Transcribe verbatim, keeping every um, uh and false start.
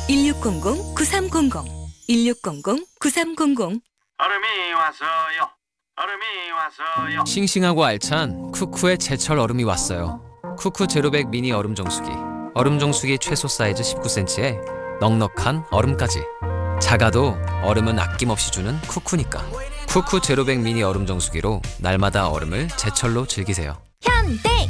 일육공공 구삼공공 일육공공 구삼공공. 얼음이 왔어요. 얼음이 왔어요. 싱싱하고 알찬 쿠쿠의 제철 얼음이 왔어요. 쿠쿠 제로백 미니 얼음 정수기. 얼음 정수기 최소 사이즈 십구 센티미터에 넉넉한 얼음까지. 작아도 얼음은 아낌없이 주는 쿠쿠니까. 쿠쿠 제로백 미니 얼음 정수기로 날마다 얼음을 제철로 즐기세요. 현대